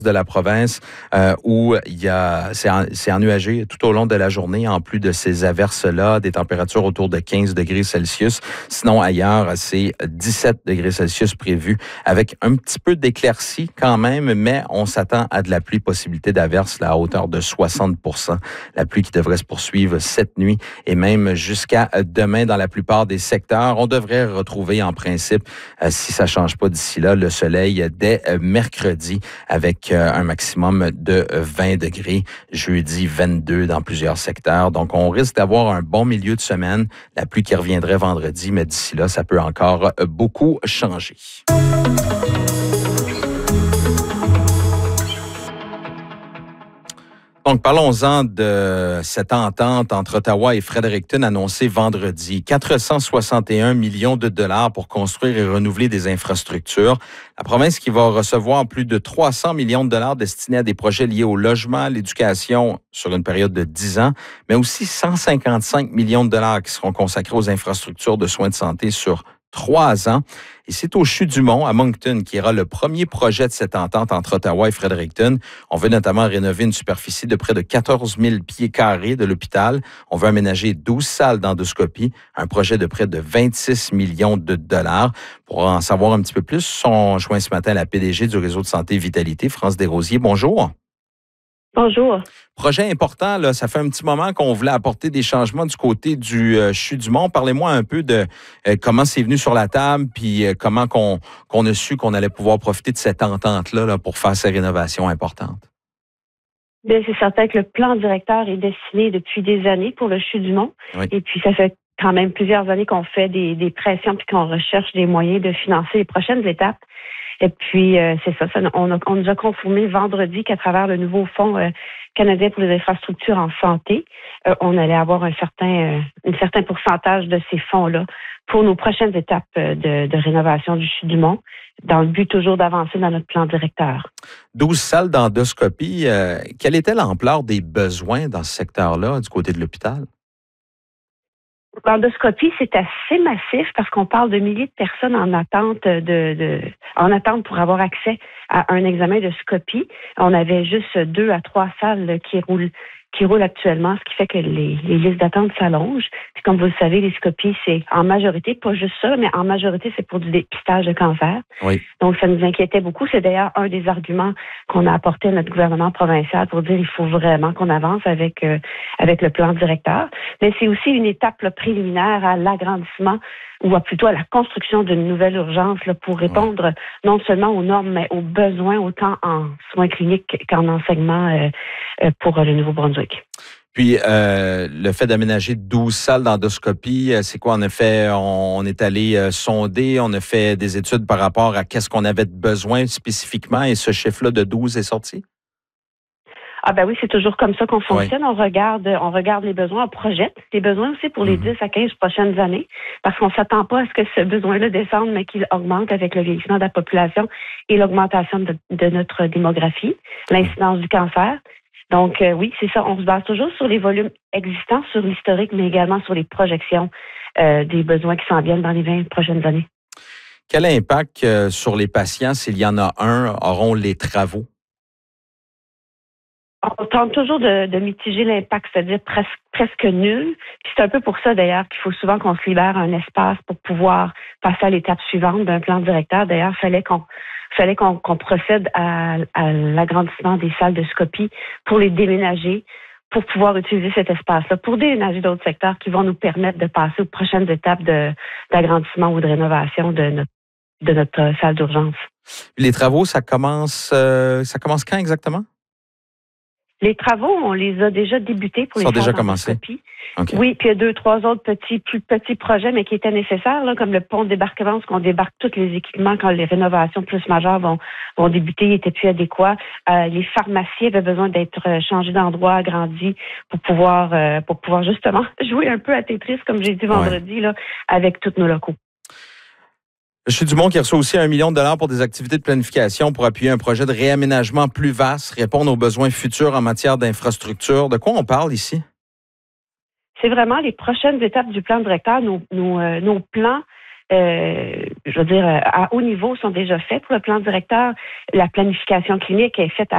de la province où c'est ennuagé tout au long de la journée, en plus de ces averses-là, des températures autour de 15 degrés Celsius. Sinon, ailleurs, c'est 17 degrés Celsius prévus, avec un petit peu d'éclaircie quand même, mais on s'attend à de la pluie, possibilité d'averses là, à hauteur de 60 %. La pluie qui devrait se poursuivre cette nuit et même jusqu'à demain dans la plupart des secteurs. On devrait retrouver en principe, si ça ne change pas d'ici là, le soleil dès mercredi avec un maximum de 20 degrés, jeudi 22 dans plusieurs secteurs. Donc, on risque d'avoir un bon milieu de semaine, la pluie qui reviendrait vendredi, mais d'ici là, ça peut encore beaucoup changer. Donc, parlons-en de cette entente entre Ottawa et Fredericton annoncée vendredi. 461 millions de dollars pour construire et renouveler des infrastructures. La province qui va recevoir plus de 300 millions de dollars destinés à des projets liés au logement, l'éducation sur une période de 10 ans, mais aussi 155 millions de dollars qui seront consacrés aux infrastructures de soins de santé sur 3 ans. Et c'est au CHU du Mont, à Moncton, qui ira le premier projet de cette entente entre Ottawa et Fredericton. On veut notamment rénover une superficie de près de 14 000 pieds carrés de l'hôpital. On veut aménager 12 salles d'endoscopie, un projet de près de 26 millions de dollars. Pour en savoir un petit peu plus, on joint ce matin la PDG du réseau de santé Vitalité, France Desrosiers. Bonjour. Bonjour. Projet important, là, ça fait un petit moment qu'on voulait apporter des changements du côté du CHU du Mont. Parlez-moi un peu de comment c'est venu sur la table, puis comment qu'on a su qu'on allait pouvoir profiter de cette entente-là là, pour faire ces rénovations importantes. Bien, c'est certain que le plan directeur est dessiné depuis des années pour le CHU du Mont. Oui. Et puis, ça fait quand même plusieurs années qu'on fait des pressions puis qu'on recherche des moyens de financer les prochaines étapes. Et puis, c'est ça, on nous a confirmé vendredi qu'à travers le nouveau Fonds canadien pour les infrastructures en santé, on allait avoir un certain pourcentage de ces fonds-là pour nos prochaines étapes de rénovation du CHU du Mont, dans le but toujours d'avancer dans notre plan directeur. 12 salles d'endoscopie, quelle était l'ampleur des besoins dans ce secteur-là, du côté de l'hôpital? L'endoscopie, c'est assez massif parce qu'on parle de milliers de personnes en attente en attente pour avoir accès à un examen de scopie. On avait juste 2 à 3 salles qui roulent actuellement, ce qui fait que les listes d'attente s'allongent. Puis comme vous le savez, les scopies, c'est en majorité, pas juste ça, mais en majorité, c'est pour du dépistage de cancer. Oui. Donc, ça nous inquiétait beaucoup. C'est d'ailleurs un des arguments qu'on a apporté à notre gouvernement provincial pour dire qu'il faut vraiment qu'on avance avec le plan directeur. Mais c'est aussi une étape là, préliminaire à l'agrandissement ou plutôt à la construction d'une nouvelle urgence là, pour répondre non seulement aux normes, mais aux besoins autant en soins cliniques qu'en enseignement pour le Nouveau-Brunswick. Puis, le fait d'aménager 12 salles d'endoscopie, c'est quoi? En effet, on est allé sonder, on a fait des études par rapport à qu'est-ce qu'on avait de besoin spécifiquement et ce chiffre-là de 12 est sorti? Ah ben oui, c'est toujours comme ça qu'on fonctionne. On regarde les besoins, on projette les besoins aussi pour les 10 à 15 prochaines années, parce qu'on ne s'attend pas à ce que ce besoin-là descende, mais qu'il augmente avec le vieillissement de la population et l'augmentation de notre démographie, l'incidence du cancer. Donc oui, c'est ça, on se base toujours sur les volumes existants, sur l'historique, mais également sur les projections des besoins qui s'en viennent dans les 20 prochaines années. Quel impact sur les patients, s'il y en a un, auront les travaux? On tente toujours de mitiger l'impact, c'est-à-dire presque nul. Puis c'est un peu pour ça, d'ailleurs, qu'il faut souvent qu'on se libère un espace pour pouvoir passer à l'étape suivante d'un plan directeur. D'ailleurs, il fallait qu'on procède à l'agrandissement des salles de scopie pour les déménager, pour pouvoir utiliser cet espace-là, pour déménager d'autres secteurs qui vont nous permettre de passer aux prochaines étapes d'agrandissement ou de rénovation de notre salle d'urgence. Les travaux, ça commence quand exactement? Les travaux, on les a déjà débutés pour les salles déjà commencés. Okay. Oui, puis il y a 2, 3 autres plus petits projets, mais qui étaient nécessaires, là, comme le pont de débarquement, parce qu'on débarque tous les équipements quand les rénovations plus majeures vont débuter, ils n'étaient plus adéquats. Les pharmacies avaient besoin d'être changés d'endroit, agrandis, pour pouvoir justement jouer un peu à Tetris, comme j'ai dit vendredi, là, avec tous nos locaux. Le CHU du Mont qui reçoit aussi 1 million de dollars pour des activités de planification pour appuyer un projet de réaménagement plus vaste, répondre aux besoins futurs en matière d'infrastructure. De quoi on parle ici? C'est vraiment les prochaines étapes du plan directeur. Nos plans, à haut niveau sont déjà faits pour le plan directeur. La planification clinique est faite